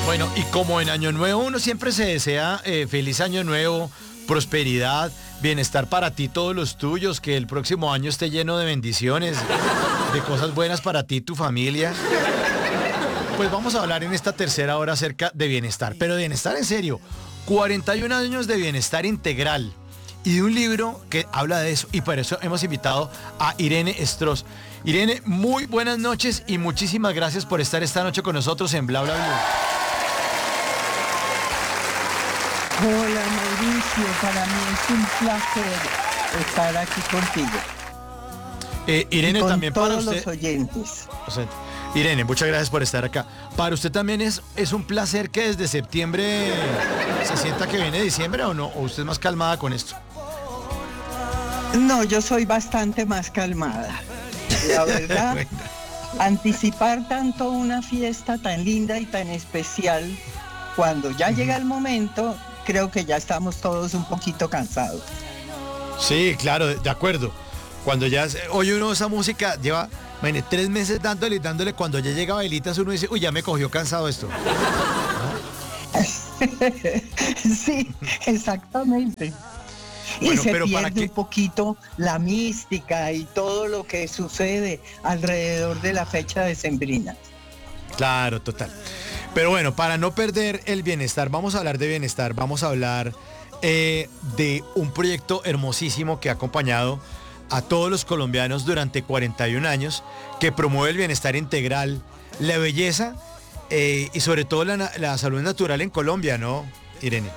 Bueno, y como en Año Nuevo uno siempre se desea feliz Año Nuevo, prosperidad, bienestar para ti, todos los tuyos, que el próximo año esté lleno de bendiciones, de cosas buenas para ti y tu familia. Pues vamos a hablar en esta tercera hora acerca de bienestar, pero de bienestar en serio. 41 años de bienestar integral y de un libro que habla de eso, y por eso hemos invitado a Irene Stross. Irene, muy buenas noches y muchísimas gracias por estar esta noche con nosotros en Bla Bla Blue. Hola Mauricio, para mí es un placer estar aquí contigo. Irene, y con también todos para usted. Los oyentes. Irene, muchas gracias por estar acá. Para usted también es un placer que desde septiembre se sienta que viene diciembre, ¿o no? ¿O usted es más calmada con esto? No, yo soy bastante más calmada. La verdad, anticipar tanto una fiesta tan linda y tan especial, cuando ya llega el momento, creo que ya estamos todos un poquito cansados. Sí, claro, de acuerdo. Cuando ya oye uno esa música, lleva 3 meses dándole, cuando ya llega Bailitas uno dice, uy, ya me cogió cansado esto. Sí, exactamente. Bueno, y se pero pierde un poquito la mística y todo lo que sucede alrededor de la fecha decembrina. Claro, total. Pero bueno, para no perder el bienestar, vamos a hablar de bienestar, vamos a hablar de un proyecto hermosísimo que ha acompañado a todos los colombianos durante 41 años, que promueve el bienestar integral, la belleza y sobre todo la salud natural en Colombia, ¿no, Irene?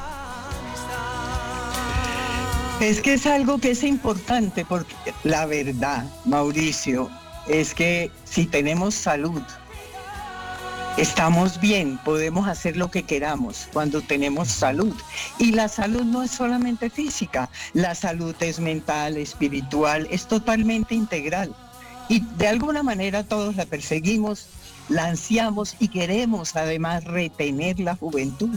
Es que es algo que es importante porque la verdad, Mauricio, es que si tenemos salud, estamos bien, podemos hacer lo que queramos cuando tenemos salud. Y la salud no es solamente física, la salud es mental, espiritual, es totalmente integral. Y de alguna manera todos la perseguimos, la ansiamos y queremos además retener la juventud.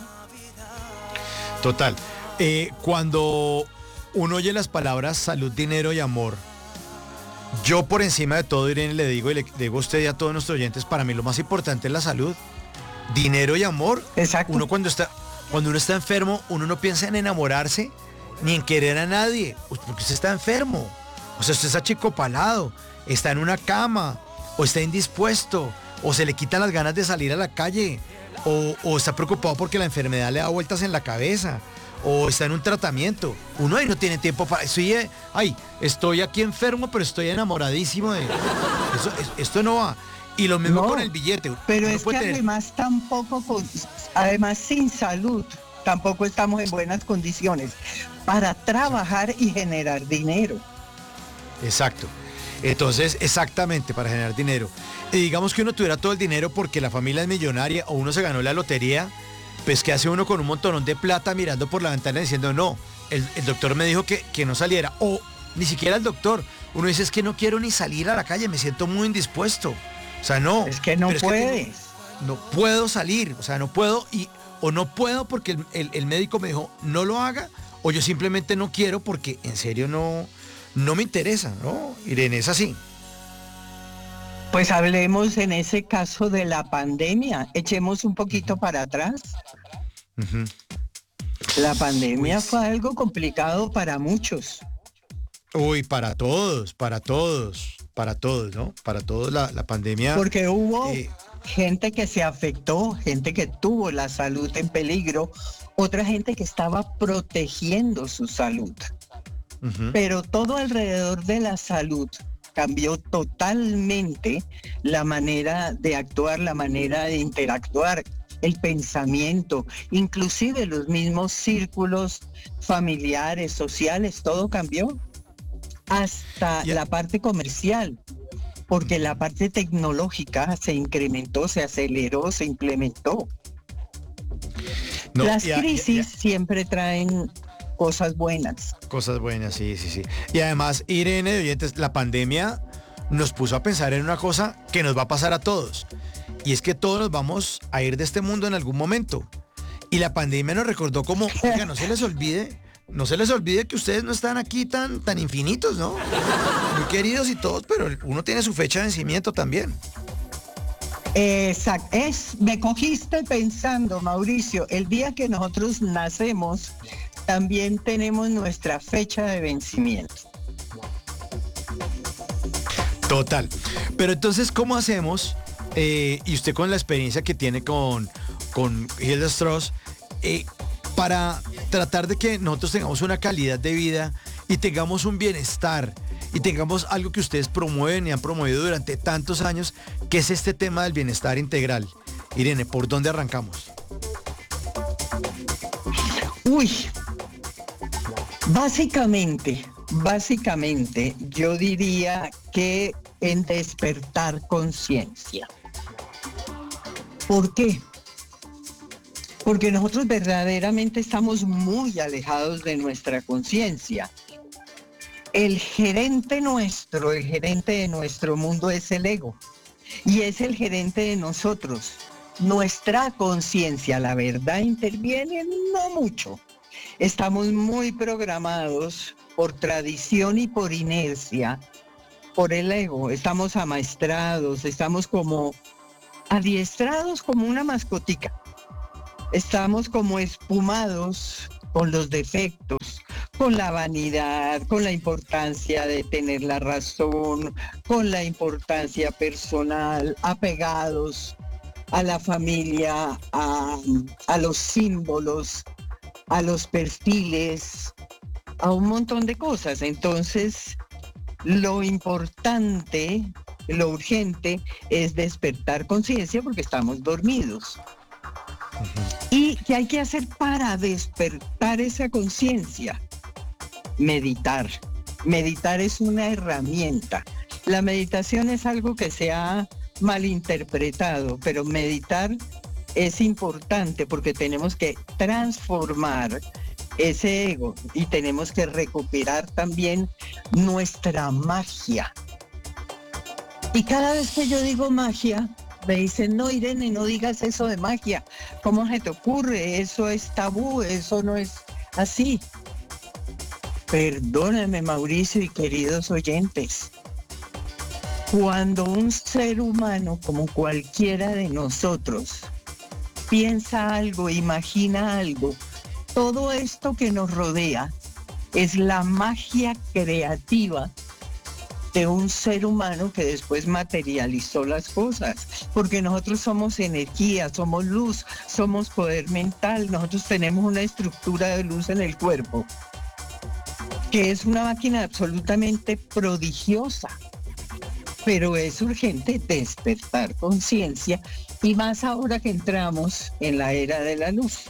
Total. Cuando uno oye las palabras salud, dinero y amor, yo por encima de todo, Irene, le digo y le digo a usted y a todos nuestros oyentes, para mí lo más importante es la salud, dinero y amor. Exacto. Uno cuando uno está enfermo, uno no piensa en enamorarse ni en querer a nadie, porque usted está enfermo. O sea, usted está achicopalado, está en una cama, o está indispuesto, o se le quitan las ganas de salir a la calle, o está preocupado porque la enfermedad le da vueltas en la cabeza, o está en un tratamiento. Uno ahí no tiene tiempo para... Estoy aquí enfermo, pero estoy enamoradísimo de... Esto no va. Y lo mismo con el billete. Pero es que además además sin salud, tampoco estamos en buenas condiciones para trabajar y generar dinero. Exacto. Entonces, exactamente, para generar dinero. Y digamos que uno tuviera todo el dinero porque la familia es millonaria o uno se ganó la lotería, pues ¿qué hace uno con un montonón de plata mirando por la ventana diciendo no? El doctor me dijo que no saliera. O ni siquiera el doctor. Uno dice, es que no quiero ni salir a la calle, me siento muy indispuesto. O sea, no. Es que no puedes. No puedo salir, o sea, no puedo o no puedo porque el médico me dijo no lo haga, o yo simplemente no quiero porque en serio no me interesa, ¿no? Irene, es así. Pues hablemos en ese caso de la pandemia, echemos un poquito para atrás. Uh-huh. La pandemia fue algo complicado para muchos. Uy, para todos, ¿no? Para todos la pandemia. Porque hubo gente que se afectó, gente que tuvo la salud en peligro, otra gente que estaba protegiendo su salud. Uh-huh. Pero todo alrededor de la salud cambió totalmente la manera de actuar, la manera de interactuar, el pensamiento, inclusive los mismos círculos familiares, sociales, todo cambió. Hasta la parte comercial, porque la parte tecnológica se incrementó, se aceleró, se implementó. Las crisis siempre traen cosas buenas. Cosas buenas, sí. Y además, Irene, de oyentes, la pandemia nos puso a pensar en una cosa que nos va a pasar a todos. Y es que todos nos vamos a ir de este mundo en algún momento. Y la pandemia nos recordó como, oiga, no se les olvide que ustedes no están aquí tan infinitos, ¿no? Muy queridos y todos, pero uno tiene su fecha de vencimiento también. Exacto, me cogiste pensando, Mauricio, el día que nosotros nacemos, también tenemos nuestra fecha de vencimiento. Total. Pero entonces, ¿cómo hacemos? Y usted con la experiencia que tiene con Hilda Strauss, para tratar de que nosotros tengamos una calidad de vida y tengamos un bienestar y tengamos algo que ustedes promueven y han promovido durante tantos años, que es este tema del bienestar integral. Irene, ¿por dónde arrancamos? Uy, básicamente, yo diría que en despertar conciencia. ¿Por qué? Porque nosotros verdaderamente estamos muy alejados de nuestra conciencia. El gerente de nuestro mundo es el ego y es el gerente de nosotros. Nuestra conciencia, la verdad, interviene no mucho. Estamos muy programados por tradición y por inercia, por el ego. Estamos amaestrados, estamos como adiestrados como una mascotica. Estamos como espumados con los defectos, con la vanidad, con la importancia de tener la razón, con la importancia personal, apegados a la familia, a los símbolos, a los perfiles, a un montón de cosas. Entonces, lo importante, lo urgente es despertar conciencia porque estamos dormidos. ¿Y qué hay que hacer para despertar esa conciencia? Meditar. Meditar es una herramienta. La meditación es algo que se ha malinterpretado, pero meditar es importante porque tenemos que transformar ese ego y tenemos que recuperar también nuestra magia. Y cada vez que yo digo magia, me dicen, no, Irene, no digas eso de magia. ¿Cómo se te ocurre? Eso es tabú, eso no es así. Perdóname, Mauricio y queridos oyentes. Cuando un ser humano, como cualquiera de nosotros, piensa algo, imagina algo, todo esto que nos rodea es la magia creativa de un ser humano que después materializó las cosas, porque nosotros somos energía, somos luz, somos poder mental, nosotros tenemos una estructura de luz en el cuerpo, que es una máquina absolutamente prodigiosa, pero es urgente despertar conciencia, y más ahora que entramos en la era de la luz.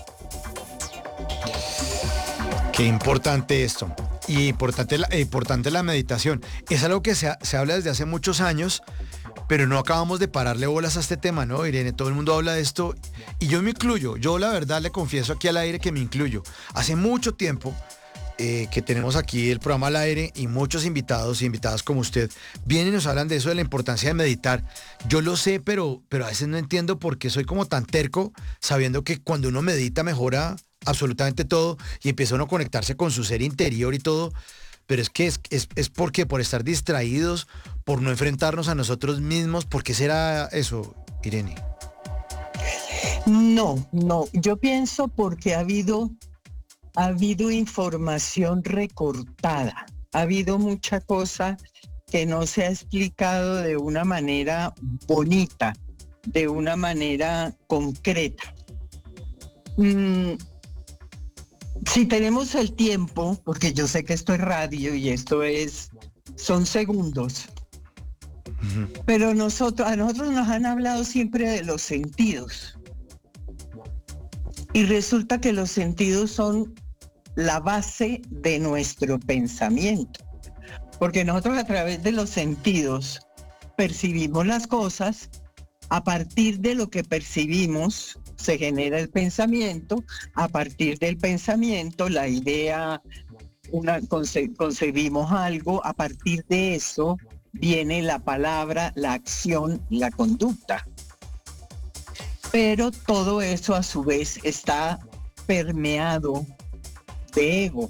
Qué importante esto. Y importante la meditación. Es algo que se habla desde hace muchos años, pero no acabamos de pararle bolas a este tema, ¿no, Irene? Todo el mundo habla de esto y yo me incluyo. Yo la verdad le confieso aquí al aire que me incluyo. Hace mucho tiempo que tenemos aquí el programa al aire y muchos invitados y invitadas como usted vienen y nos hablan de eso, de la importancia de meditar. Yo lo sé, pero a veces no entiendo por qué soy como tan terco, sabiendo que cuando uno medita mejora absolutamente todo y empieza uno a conectarse con su ser interior y todo, pero es que es porque por estar distraídos, por no enfrentarnos a nosotros mismos. ¿Por qué será eso, Irene? No, yo pienso porque ha habido información recortada, ha habido mucha cosa que no se ha explicado de una manera bonita, de una manera concreta. Si tenemos el tiempo, porque yo sé que esto es radio y son segundos, pero a nosotros nos han hablado siempre de los sentidos. Y resulta que los sentidos son la base de nuestro pensamiento, porque nosotros a través de los sentidos percibimos las cosas, a partir de lo que percibimos se genera el pensamiento, a partir del pensamiento la idea, concebimos algo, a partir de eso viene la palabra, la acción, la conducta. Pero todo eso a su vez está permeado de ego.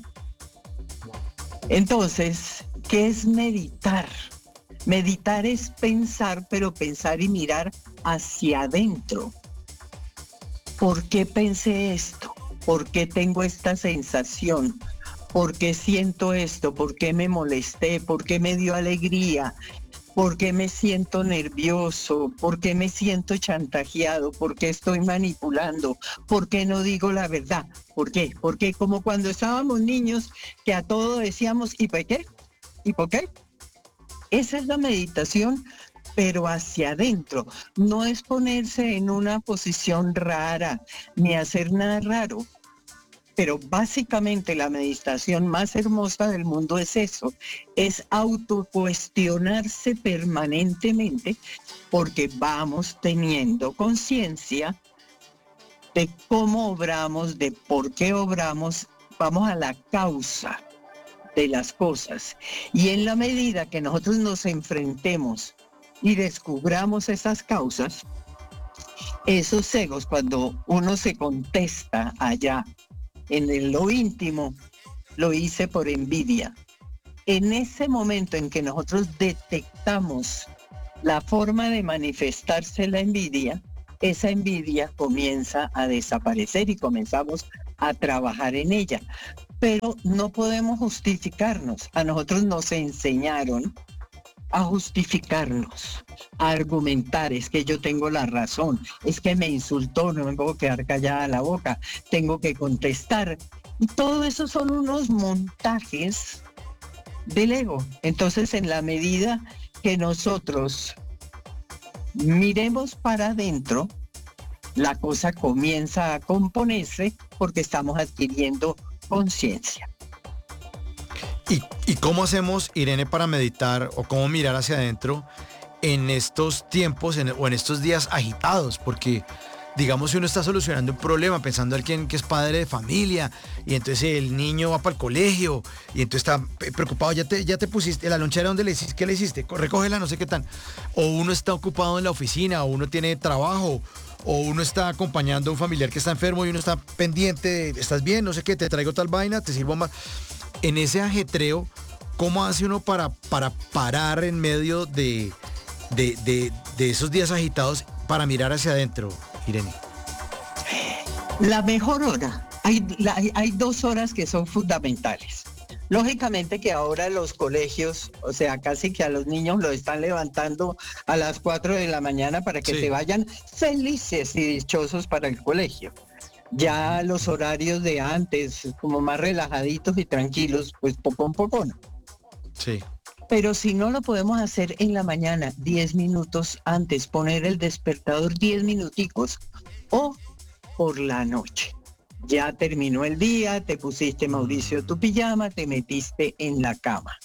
Entonces, ¿qué es meditar? Meditar es pensar, pero pensar y mirar hacia adentro. ¿Por qué pensé esto? ¿Por qué tengo esta sensación? ¿Por qué siento esto? ¿Por qué me molesté? ¿Por qué me dio alegría? ¿Por qué me siento nervioso? ¿Por qué me siento chantajeado? ¿Por qué estoy manipulando? ¿Por qué no digo la verdad? ¿Por qué? Porque como cuando estábamos niños que a todo decíamos, ¿y por qué? ¿Y por qué? Esa es la meditación, pero hacia adentro. No es ponerse en una posición rara ni hacer nada raro. Pero básicamente la meditación más hermosa del mundo es eso, es autocuestionarse permanentemente porque vamos teniendo conciencia de cómo obramos, de por qué obramos, vamos a la causa de las cosas. Y en la medida que nosotros nos enfrentemos y descubramos esas causas, esos egos, cuando uno se contesta allá, en lo íntimo, lo hice por envidia. En ese momento en que nosotros detectamos la forma de manifestarse la envidia, esa envidia comienza a desaparecer y comenzamos a trabajar en ella. Pero no podemos justificarnos. A nosotros nos enseñaron a justificarnos, a argumentar, es que yo tengo la razón, es que me insultó, no me puedo quedar callada la boca, tengo que contestar. Y todo eso son unos montajes del ego. Entonces, en la medida que nosotros miremos para adentro, la cosa comienza a componerse porque estamos adquiriendo conciencia. ¿Y cómo hacemos, Irene, para meditar o cómo mirar hacia adentro en estos tiempos o en estos días agitados? Porque, digamos, si uno está solucionando un problema, pensando en alguien que es padre de familia, y entonces el niño va para el colegio, y entonces está preocupado, ya te pusiste, la lonchera, ¿dónde le hiciste? ¿Qué le hiciste? Recógela, no sé qué tan. O uno está ocupado en la oficina, o uno tiene trabajo, o uno está acompañando a un familiar que está enfermo y uno está pendiente, ¿estás bien? No sé qué, te traigo tal vaina, te sirvo más. En ese ajetreo, ¿cómo hace uno para parar en medio de esos días agitados para mirar hacia adentro, Irene? La mejor hora, hay 2 horas que son fundamentales. Lógicamente que ahora los colegios, o sea, casi que a los niños los están levantando a las 4 de la mañana para que se vayan felices y dichosos para el colegio. Ya los horarios de antes, como más relajaditos y tranquilos, pues poco a poco, ¿no? Sí. Pero si no lo podemos hacer en la mañana, 10 minutos antes, poner el despertador 10 minuticos, o por la noche. Ya terminó el día, te pusiste, Mauricio, tu pijama, te metiste en la cama.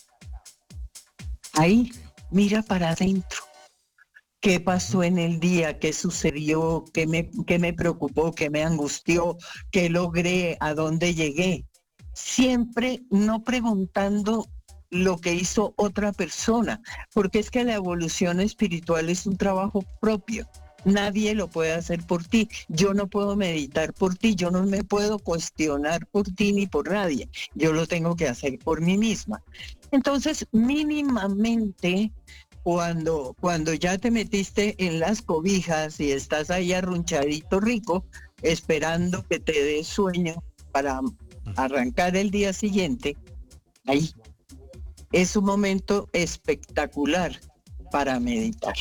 Ahí, mira para adentro. ¿Qué pasó en el día? ¿Qué sucedió? ¿Qué me preocupó? ¿Qué me angustió? ¿Qué logré? ¿A dónde llegué? Siempre no preguntando lo que hizo otra persona, porque es que la evolución espiritual es un trabajo propio. Nadie lo puede hacer por ti. Yo no puedo meditar por ti. Yo no me puedo cuestionar por ti ni por nadie. Yo lo tengo que hacer por mí misma. Entonces, mínimamente, cuando ya te metiste en las cobijas y estás ahí arrunchadito rico, esperando que te dé sueño para arrancar el día siguiente, ahí es un momento espectacular para meditar.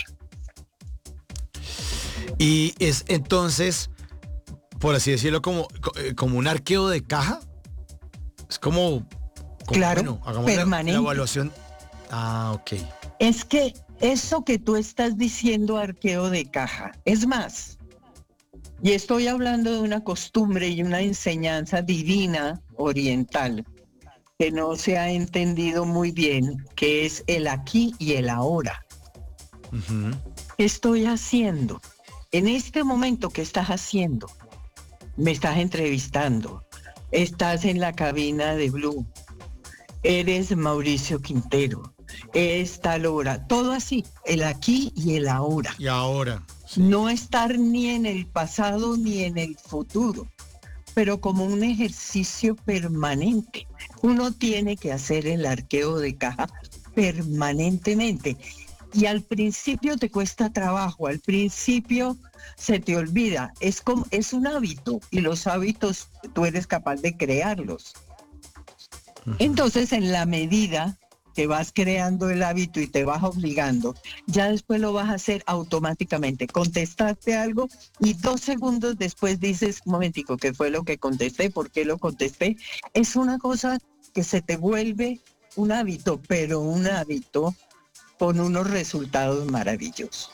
Y es entonces, por así decirlo, como un arqueo de caja. Es como claro, bueno, hagamos permanente. La evaluación. Ah, ok. Es que eso que tú estás diciendo, arqueo de caja, es más, y estoy hablando de una costumbre y una enseñanza divina oriental que no se ha entendido muy bien, que es el aquí y el ahora. Uh-huh. ¿Qué estoy haciendo? En este momento, ¿qué estás haciendo? Me estás entrevistando, estás en la cabina de Blue, eres Mauricio Quintero, es tal hora, todo así, el aquí y el ahora. Y ahora. Sí. No estar ni en el pasado ni en el futuro, pero como un ejercicio permanente. Uno tiene que hacer el arqueo de caja permanentemente. Y al principio te cuesta trabajo, al principio se te olvida. Es un hábito y los hábitos tú eres capaz de crearlos. Entonces, en la medida que vas creando el hábito y te vas obligando, ya después lo vas a hacer automáticamente. Contestaste algo y 2 segundos después dices, un momentico, ¿qué fue lo que contesté? ¿Por qué lo contesté? Es una cosa que se te vuelve un hábito, pero un hábito con unos resultados maravillosos.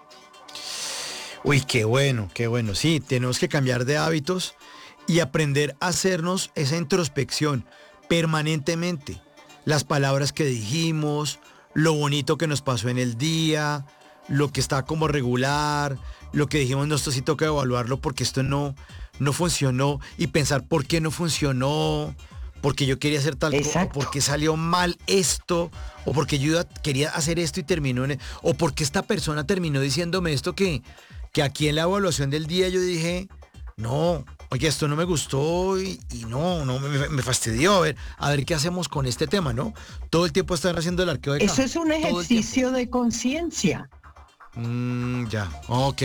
Uy, qué bueno, qué bueno. Sí, tenemos que cambiar de hábitos y aprender a hacernos esa introspección permanentemente. Las palabras que dijimos, lo bonito que nos pasó en el día, lo que está como regular, lo que dijimos, no, esto sí toca evaluarlo porque esto no funcionó y pensar por qué no funcionó, porque yo quería hacer tal cosa, o porque salió mal esto, o porque yo quería hacer esto y terminó o porque esta persona terminó diciéndome esto que aquí en la evaluación del día yo dije, no, oye, esto no me gustó y no me fastidió. A ver qué hacemos con este tema, ¿no? Todo el tiempo están haciendo el arqueo de caja. Eso es un ejercicio de conciencia. Ya, ok.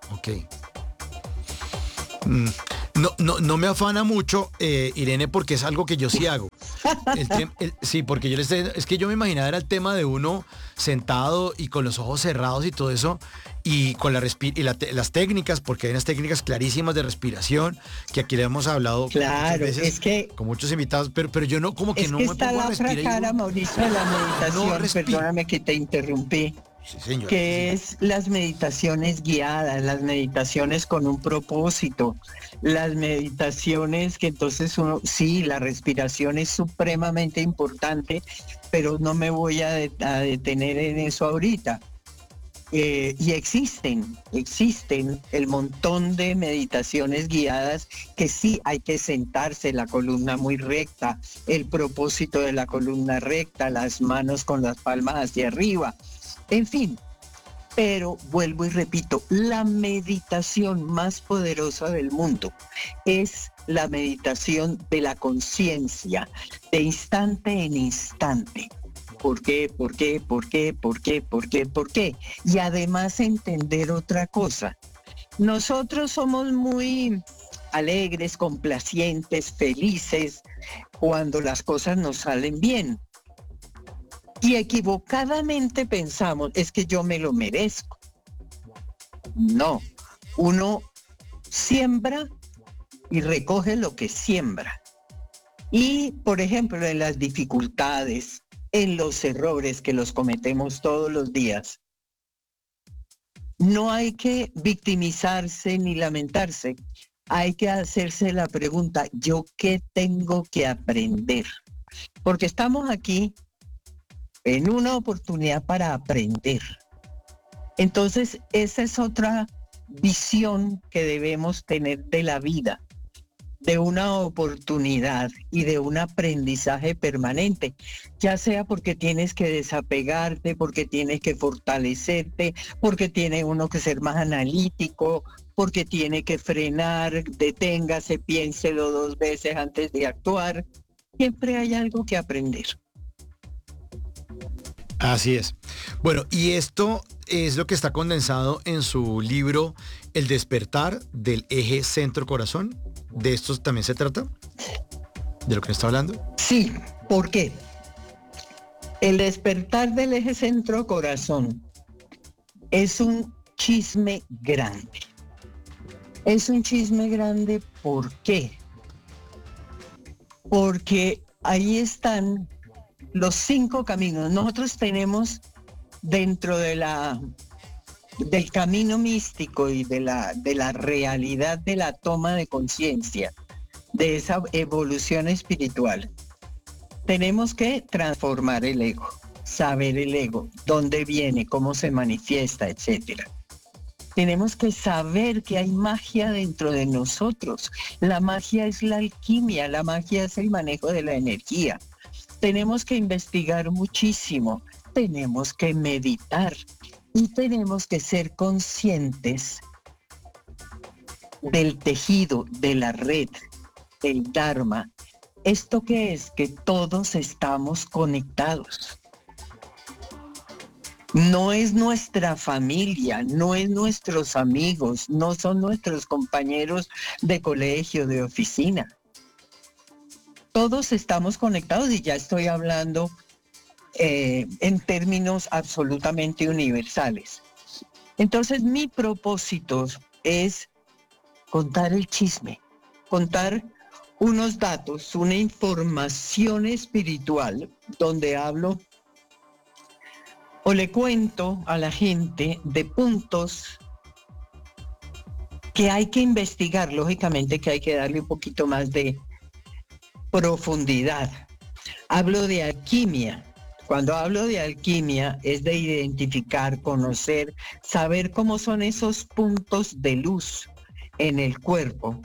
No me afana mucho, Irene, porque es algo que yo sí hago. Sí, porque es que yo me imaginaba era el tema de uno sentado y con los ojos cerrados y todo eso, y con las técnicas, porque hay unas técnicas clarísimas de respiración, que aquí le hemos hablado muchas veces, es que, con muchos invitados, pero yo no, como que no me pongo a respirar. Es que está la otra cara, Mauricio, de la meditación, perdóname que te interrumpí. Sí, señor. Que es las meditaciones guiadas, las meditaciones con un propósito, las meditaciones que entonces sí, la respiración es supremamente importante, pero no me voy a detener en eso ahorita. Y existen el montón de meditaciones guiadas que sí hay que sentarse, la columna muy recta, el propósito de la columna recta, las manos con las palmas hacia arriba. En fin, pero vuelvo y repito, la meditación más poderosa del mundo es la meditación de la conciencia, de instante en instante. ¿Por qué? Y además entender otra cosa. Nosotros somos muy alegres, complacientes, felices cuando las cosas nos salen bien. Y equivocadamente pensamos, es que yo me lo merezco. No, uno siembra y recoge lo que siembra. Y, por ejemplo, en las dificultades, en los errores que los cometemos todos los días, no hay que victimizarse ni lamentarse. Hay que hacerse la pregunta, ¿yo qué tengo que aprender? Porque estamos aquí en una oportunidad para aprender. Entonces, esa es otra visión que debemos tener de la vida, de una oportunidad y de un aprendizaje permanente, ya sea porque tienes que desapegarte, porque tienes que fortalecerte, porque tiene uno que ser más analítico, porque tiene que frenar, deténgase, piénselo 2 veces antes de actuar. Siempre hay algo que aprender. Así es. Bueno, y esto es lo que está condensado en su libro El despertar del eje centro-corazón. ¿De esto también se trata? ¿De lo que está hablando? Sí, ¿por qué? El despertar del eje centro-corazón es un chisme grande. Es un chisme grande, ¿por qué? Porque ahí están los 5 caminos. Nosotros tenemos dentro del camino místico y de la realidad de la toma de conciencia, de esa evolución espiritual, tenemos que transformar el ego, saber el ego, dónde viene, cómo se manifiesta, etcétera. Tenemos que saber que hay magia dentro de nosotros. La magia es la alquimia, la magia es el manejo de la energía. Tenemos que investigar muchísimo, tenemos que meditar y tenemos que ser conscientes del tejido, de la red, del Dharma. ¿Esto qué es? Que todos estamos conectados. No es nuestra familia, no es nuestros amigos, no son nuestros compañeros de colegio, de oficina. Todos estamos conectados y ya estoy hablando en términos absolutamente universales. Entonces, mi propósito es contar el chisme, contar unos datos, una información espiritual donde hablo o le cuento a la gente de puntos que hay que investigar, lógicamente que hay que darle un poquito más de profundidad. Hablo de alquimia. Cuando hablo de alquimia es de identificar, conocer, saber cómo son esos puntos de luz en el cuerpo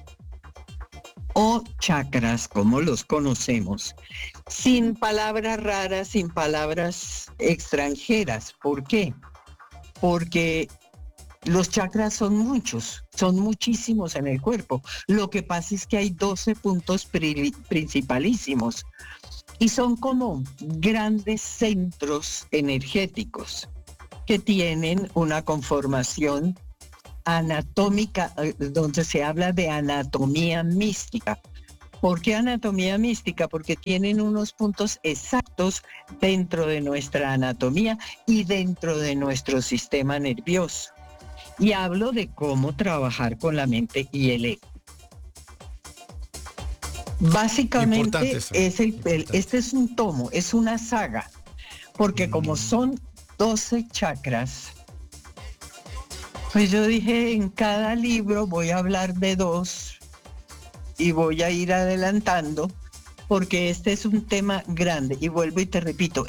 o chakras, como los conocemos, sin palabras raras, sin palabras extranjeras. ¿Por qué? Porque los chakras son muchos, son muchísimos en el cuerpo. Lo que pasa es que hay 12 puntos principalísimos y son como grandes centros energéticos que tienen una conformación anatómica, donde se habla de anatomía mística. ¿Por qué anatomía mística? Porque tienen unos puntos exactos dentro de nuestra anatomía y dentro de nuestro sistema nervioso. Y hablo de cómo trabajar con la mente y el ego. Básicamente este es un tomo, es una saga, porque como son 12 chakras, pues yo dije, en cada libro voy a hablar de 2 y voy a ir adelantando, porque este es un tema grande. Y vuelvo y te repito,